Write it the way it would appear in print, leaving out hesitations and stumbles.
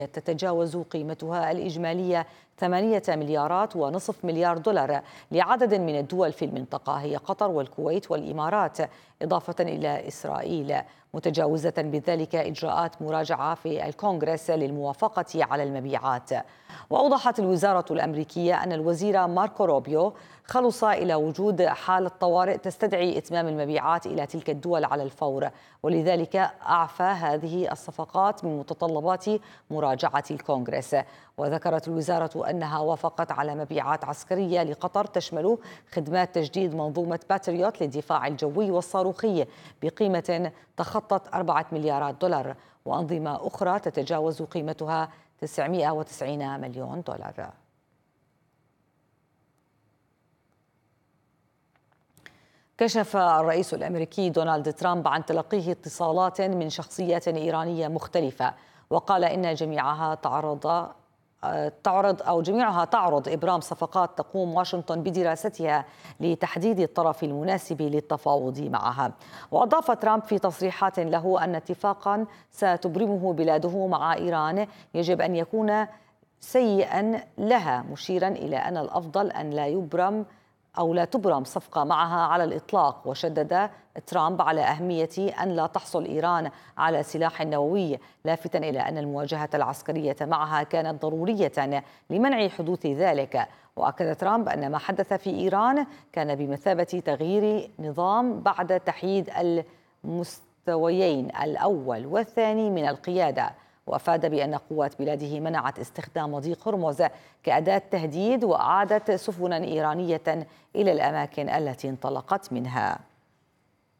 تتجاوز قيمتها الإجمالية 8.5 مليار دولار لعدد من الدول في المنطقة، هي قطر والكويت والإمارات إضافة إلى إسرائيل، متجاوزة بذلك إجراءات مراجعة في الكونغرس للموافقة على المبيعات. وأوضحت الوزارة الأمريكية أن الوزير ماركو روبيو خلص إلى وجود حالة طوارئ تستدعي إتمام المبيعات إلى تلك الدول على الفور، ولذلك أعفى هذه الصفقات من متطلبات مراجعة الكونغرس. وذكرت الوزارة أنها وافقت على مبيعات عسكرية لقطر تشمل خدمات تجديد منظومة باتريوت للدفاع الجوي والصاروخي بقيمة تخطت 4 مليارات دولار، وأنظمة أخرى تتجاوز قيمتها 990 مليون دولار. كشف الرئيس الأمريكي دونالد ترامب عن تلقيه اتصالات من شخصيات إيرانية مختلفة، وقال إن جميعها تعرض إبرام صفقات تقوم واشنطن بدراستها لتحديد الطرف المناسب للتفاوض معها. وأضاف ترامب في تصريحات له أن اتفاقا ستبرمه بلاده مع إيران يجب أن يكون سيئا لها، مشيرا إلى أن الأفضل أن لا تبرم صفقة معها على الإطلاق. وشدد ترامب على أهمية أن لا تحصل إيران على سلاح نووي، لافتا إلى أن المواجهة العسكرية معها كانت ضرورية لمنع حدوث ذلك. وأكد ترامب أن ما حدث في إيران كان بمثابة تغيير نظام بعد تحييد المستويين الأول والثاني من القيادة، وأفاد بأن قوات بلاده منعت استخدام مضيق هرمز كأداة تهديد وأعادت سفنا إيرانية إلى الأماكن التي انطلقت منها.